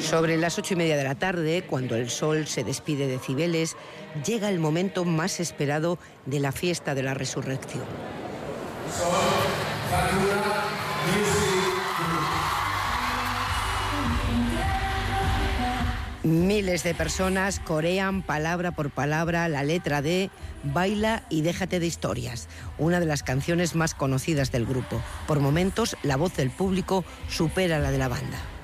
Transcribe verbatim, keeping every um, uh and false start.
Sobre las ocho y media de la tarde, cuando el sol se despide de Cibeles, llega el momento más esperado de la fiesta de la resurrección. Miles de personas corean palabra por palabra la letra de Baila y déjate de historias, una de las canciones más conocidas del grupo. Por momentos, la voz del público supera la de la banda.